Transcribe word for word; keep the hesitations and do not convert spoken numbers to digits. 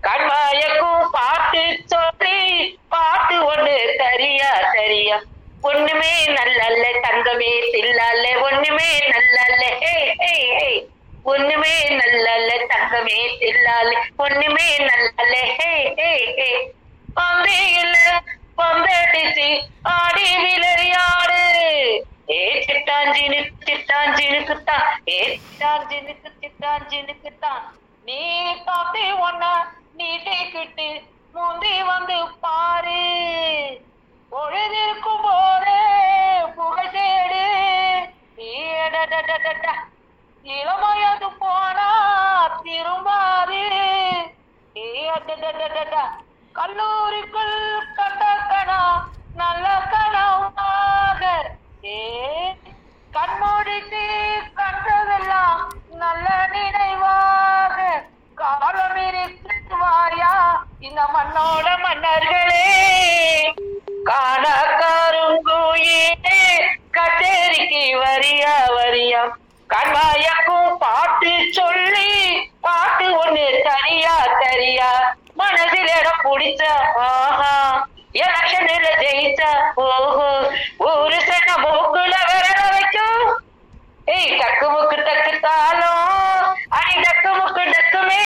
கண்மாயக்கும் பாட்டு சொல்லி பாட்டு ஒண்ணு சரியா சரியா ஒண்ணுமே நல்லல்ல தங்கமே தில்லால ஒண்ணுமே நல்லல்ல ஹே ஹே ஹே ஒண்ணுமே நல்லல்ல தங்கமே தில்லால ஒண்ணுமே நல்லல்ல ஹே ஹே ஹே பந்தையில பந்தடிச்சு ஆடி விளையாடு ஏ சிட்டாஞ்சினு சிட்டாஞ்சினுக்குத்தான் ஏ சிட்டாஞ்சினுக்கு சிட்டாஞ்சினுக்குத்தான் நீ காப்பி ஒன்னா நீட்டிக்கிட்டு முந்தி வந்து பாரு பொழுதிருக்கும் போதே புகழ் தேடு இளமையது போனா திரும்பாது கல்லூரிக்குள் கண்ட கணா நல்ல கனவாக ஏ கண்மூடித்து கண்டதெல்லாம் நல்ல நினைவாக காலம் இருக்கு வாயா இந்த மண்ணோட மன்னர்களே காண கருங்குயிலே கச்சேரிக்கு வரியா வரியா கண்மாயக்கும் பாட்டு சொல்லி பாட்டு ஒண்ணு சரியா சரியா மனசில் இடம் பிடிச்ச ஆஹா எலெக்ஷன்ல ஜெயிச்ச ஓஹோ ஒரு சன மூக்குல விரல வைக்கும் ஏய் டக்கு முக்கு டக்கு தாளம்